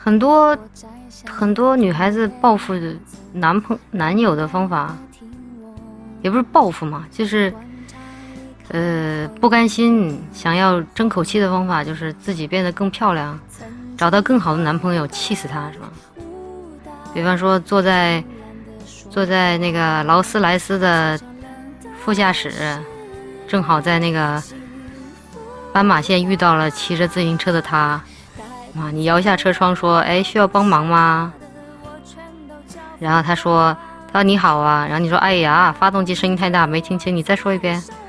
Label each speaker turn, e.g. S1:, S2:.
S1: 很多女孩子报复男友的方法，也不是报复嘛，就是不甘心想要争口气的方法，就是自己变得更漂亮，找到更好的男朋友，气死他，是吧？比方说坐在那个劳斯莱斯的副驾驶，正好在那个斑马线遇到了骑着自行车的他，你摇下车窗说，哎，需要帮忙吗？然后他说你好啊，然后你说，哎呀，发动机声音太大没听清，你再说一遍。